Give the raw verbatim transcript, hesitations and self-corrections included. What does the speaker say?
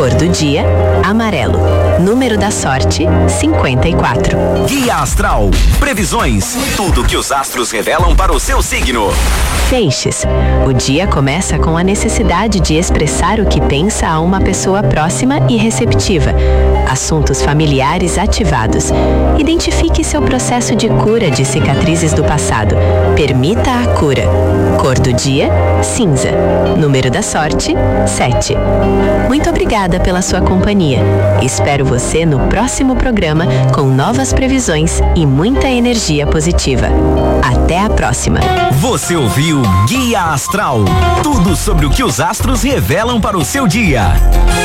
Cor do dia, amarelo. Número da sorte, cinquenta e quatro. Guia Astral. Previsões. Tudo que os astros revelam para o seu signo. Peixes. O dia começa com a necessidade de expressar o que pensa a uma pessoa próxima e receptiva. Assuntos familiares ativados. Identifique seu processo de cura de cicatrizes do passado. Permita a cura. Cor do dia, cinza. Número da sorte, sete. Muito obrigada pela sua companhia. Espero você no próximo programa com novas previsões e muita energia positiva. Até a próxima. Você ouviu Guia Astral. Tudo sobre o que os astros revelam para o seu dia.